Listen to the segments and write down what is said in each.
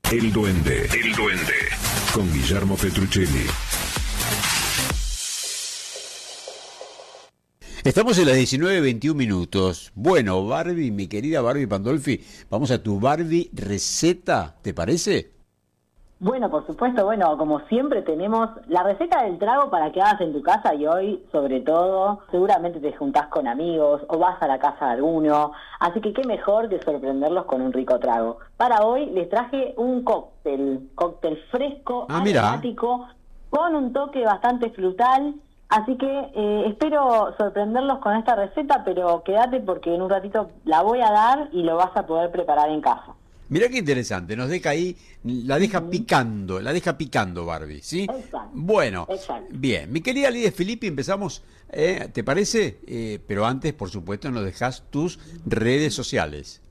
El Duende, con Guillermo Petruccelli. Estamos en las 19:21. Bueno, Barbie, mi querida Barbie Pandolfi, vamos a tu Barbie receta, ¿te parece? Bueno, por supuesto, bueno, como siempre tenemos la receta del trago para que hagas en tu casa y hoy, sobre todo, seguramente te juntás con amigos o vas a la casa de alguno, así que qué mejor que sorprenderlos con un rico trago. Para hoy les traje un cóctel fresco, aromático, con un toque bastante frutal, así que espero sorprenderlos con esta receta, pero quédate porque en un ratito la voy a dar y lo vas a poder preparar en casa. Mirá qué interesante, nos deja ahí, la deja picando Barbie, ¿sí? Exacto. Bueno, Exacto. bien, mi querida Lidia Filippi, empezamos, ¿te parece? Pero antes, por supuesto, nos dejas tus redes sociales.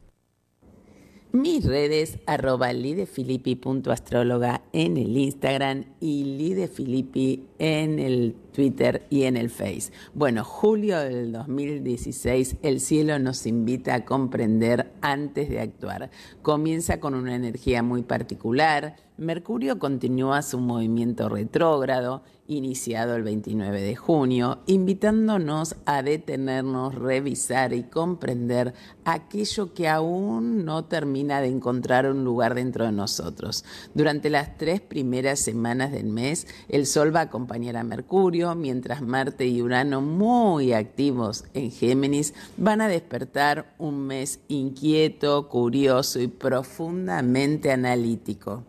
Mis redes, @lidefilippi.astróloga en el Instagram y lidefilippi en el Twitter y en el Face. Bueno, julio del 2016, el cielo nos invita a comprender antes de actuar. Comienza con una energía muy particular. Mercurio continúa su movimiento retrógrado, iniciado el 29 de junio, invitándonos a detenernos, revisar y comprender aquello que aún no termina de encontrar un lugar dentro de nosotros. Durante las 3 primeras semanas del mes, el Sol va a acompañar a Mercurio, mientras Marte y Urano, muy activos en Géminis, van a despertar un mes inquieto, curioso y profundamente analítico.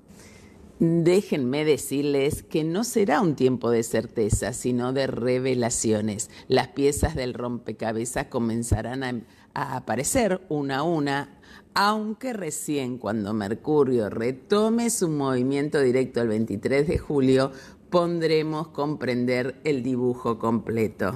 Déjenme decirles que no será un tiempo de certeza, sino de revelaciones. Las piezas del rompecabezas comenzarán a aparecer una a una, aunque recién cuando Mercurio retome su movimiento directo el 23 de julio, podremos comprender el dibujo completo.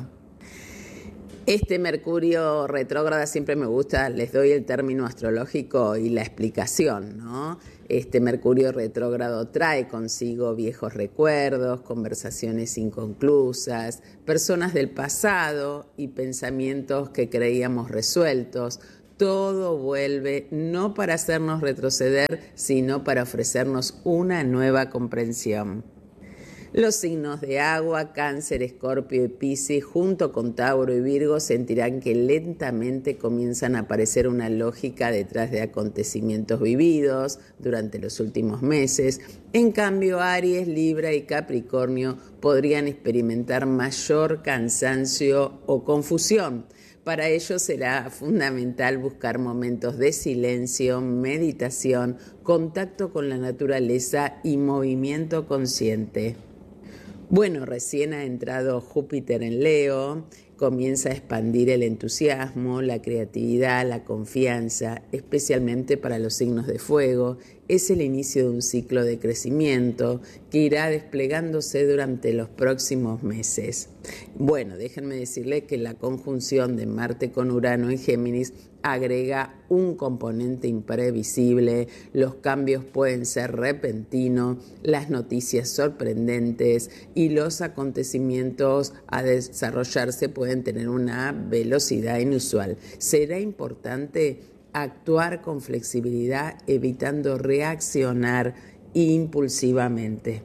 Este Mercurio retrógrado siempre me gusta, les doy el término astrológico y la explicación, ¿no? Este Mercurio retrógrado trae consigo viejos recuerdos, conversaciones inconclusas, personas del pasado y pensamientos que creíamos resueltos. Todo vuelve no para hacernos retroceder, sino para ofrecernos una nueva comprensión. Los signos de agua, Cáncer, Escorpio y Piscis, junto con Tauro y Virgo, sentirán que lentamente comienzan a aparecer una lógica detrás de acontecimientos vividos durante los últimos meses. En cambio, Aries, Libra y Capricornio podrían experimentar mayor cansancio o confusión. Para ello será fundamental buscar momentos de silencio, meditación, contacto con la naturaleza y movimiento consciente. Bueno, recién ha entrado Júpiter en Leo, comienza a expandir el entusiasmo, la creatividad, la confianza, especialmente para los signos de fuego. Es el inicio de un ciclo de crecimiento que irá desplegándose durante los próximos meses. Bueno, déjenme decirles que la conjunción de Marte con Urano en Géminis agrega un componente imprevisible, los cambios pueden ser repentinos, las noticias sorprendentes y los acontecimientos a desarrollarse pueden tener una velocidad inusual. Será importante actuar con flexibilidad, evitando reaccionar impulsivamente.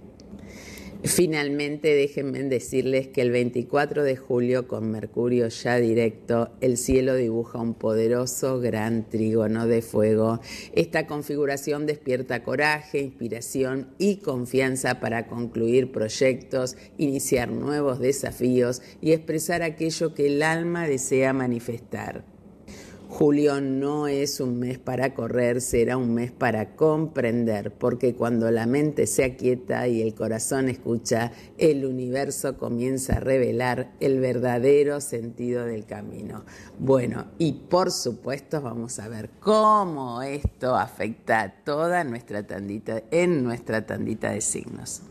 Finalmente, déjenme decirles que el 24 de julio, con Mercurio ya directo, el cielo dibuja un poderoso gran trígono de fuego. Esta configuración despierta coraje, inspiración y confianza para concluir proyectos, iniciar nuevos desafíos y expresar aquello que el alma desea manifestar. Julio no es un mes para correr, será un mes para comprender, porque cuando la mente se aquieta y el corazón escucha, el universo comienza a revelar el verdadero sentido del camino. Bueno, y por supuesto vamos a ver cómo esto afecta a toda nuestra tandita de signos.